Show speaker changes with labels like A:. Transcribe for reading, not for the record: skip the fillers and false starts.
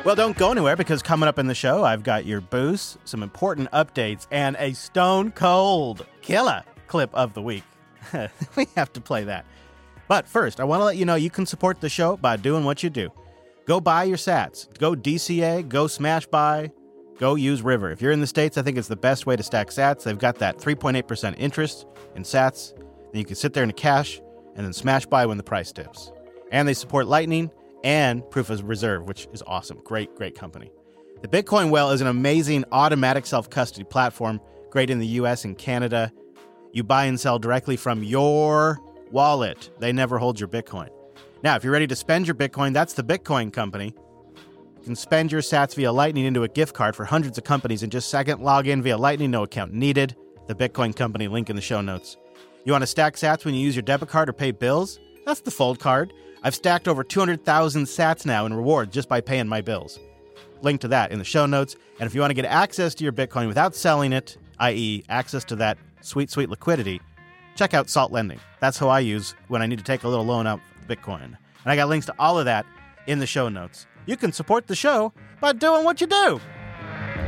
A: Well, don't go anywhere, because coming up in the show, I've got your boost, some important updates, and a stone cold killer clip of the week. We have to play that. But first, I want to let you know you can support the show by doing what you do. Go buy your sats. Go DCA, go Smash Buy, go use River. If you're in the States, I think it's the best way to stack sats. They've got that 3.8% interest in sats. Then you can sit there in cash and then Smash Buy when the price dips. And they support Lightning and Proof of Reserve, which is awesome. Great, great company. The Bitcoin Well is an amazing automatic self-custody platform, great in the US and Canada. You buy and sell directly from your wallet. They never hold your Bitcoin. Now, if you're ready to spend your Bitcoin, that's the Bitcoin Company. You can spend your sats via Lightning into a gift card for hundreds of companies in just a second. Log in via Lightning, no account needed. The Bitcoin Company, link in the show notes. You want to stack sats when you use your debit card or pay bills? That's the Fold card. I've stacked over 200,000 sats now in rewards just by paying my bills. Link to that in the show notes. And if you want to get access to your Bitcoin without selling it, i.e. access to that sweet, sweet liquidity, check out Salt Lending. That's who I use when I need to take a little loan out for Bitcoin. And I got links to all of that in the show notes. You can support the show by doing what you do.